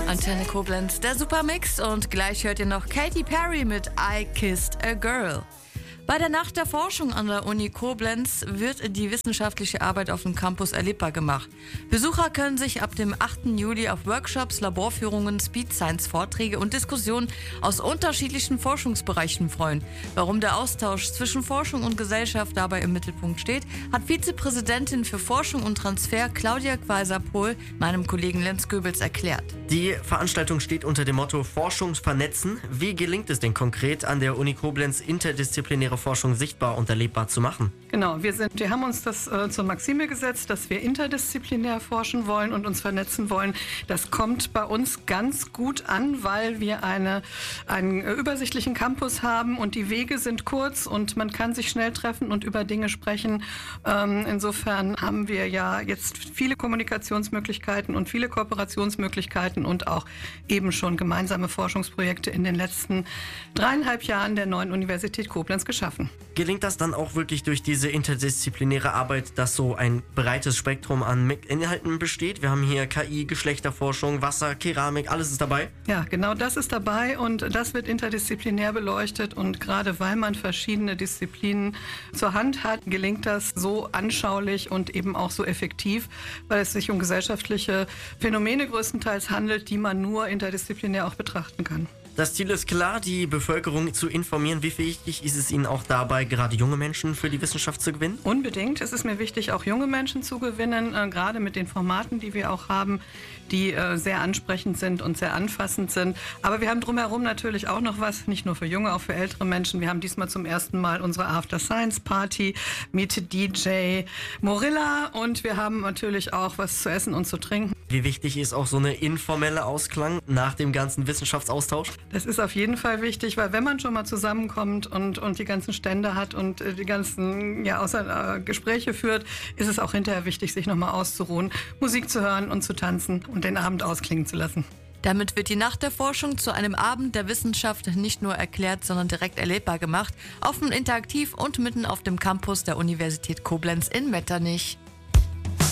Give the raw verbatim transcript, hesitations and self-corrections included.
Antenne Koblenz, der Supermix, und gleich hört ihr noch Katy Perry mit I Kissed a Girl. Bei der Nacht der Forschung an der Uni Koblenz wird die wissenschaftliche Arbeit auf dem Campus erlebbar gemacht. Besucher können sich ab dem achten Juli auf Workshops, Laborführungen, Speed-Science-Vorträge und Diskussionen aus unterschiedlichen Forschungsbereichen freuen. Warum der Austausch zwischen Forschung und Gesellschaft dabei im Mittelpunkt steht, hat Vizepräsidentin für Forschung und Transfer Claudia Quaiser-Pohl meinem Kollegen Lenz Goebels erklärt. Die Veranstaltung steht unter dem Motto Forschung vernetzen. Wie gelingt es denn konkret, an der Uni Koblenz interdisziplinäre Forschung sichtbar und erlebbar zu machen? Genau, wir, sind, wir haben uns das äh, zur Maxime gesetzt, dass wir interdisziplinär forschen wollen und uns vernetzen wollen. Das kommt bei uns ganz gut an, weil wir eine, einen äh, übersichtlichen Campus haben und die Wege sind kurz und man kann sich schnell treffen und über Dinge sprechen. Ähm, insofern haben wir ja jetzt viele Kommunikationsmöglichkeiten und viele Kooperationsmöglichkeiten und auch eben schon gemeinsame Forschungsprojekte in den letzten dreieinhalb Jahren der neuen Universität Koblenz geschaffen. Gelingt das dann auch wirklich durch diese interdisziplinäre Arbeit, dass so ein breites Spektrum an Inhalten besteht? Wir haben hier K I, Geschlechterforschung, Wasser, Keramik, alles ist dabei? Ja, genau das ist dabei und das wird interdisziplinär beleuchtet und gerade weil man verschiedene Disziplinen zur Hand hat, gelingt das so anschaulich und eben auch so effektiv, weil es sich um gesellschaftliche Phänomene größtenteils handelt, die man nur interdisziplinär auch betrachten kann. Das Ziel ist klar, die Bevölkerung zu informieren. Wie wichtig ist es Ihnen auch dabei, gerade junge Menschen für die Wissenschaft zu gewinnen? Unbedingt. Es ist mir wichtig, auch junge Menschen zu gewinnen, äh, gerade mit den Formaten, die wir auch haben, die äh, sehr ansprechend sind und sehr anfassend sind. Aber wir haben drumherum natürlich auch noch was, nicht nur für junge, auch für ältere Menschen. Wir haben diesmal zum ersten Mal unsere After Science Party mit D J Morilla und wir haben natürlich auch was zu essen und zu trinken. Wie wichtig ist auch so eine informelle Ausklang nach dem ganzen Wissenschaftsaustausch? Das ist auf jeden Fall wichtig, weil wenn man schon mal zusammenkommt und, und die ganzen Stände hat und die ganzen ja, außer, äh, Gespräche führt, ist es auch hinterher wichtig, sich nochmal auszuruhen, Musik zu hören und zu tanzen und den Abend ausklingen zu lassen. Damit wird die Nacht der Forschung zu einem Abend der Wissenschaft nicht nur erklärt, sondern direkt erlebbar gemacht, offen, interaktiv und mitten auf dem Campus der Universität Koblenz in Metternich.